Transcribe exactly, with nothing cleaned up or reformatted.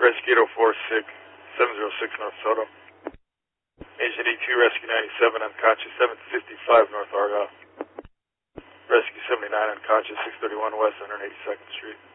Rescue eight oh four six, seven oh six North Soto. Agent E two, Rescue ninety-seven, unconscious, seven fifty-five North Argyle. Rescue seventy-nine, unconscious, six thirty-one West one hundred eighty-second Street.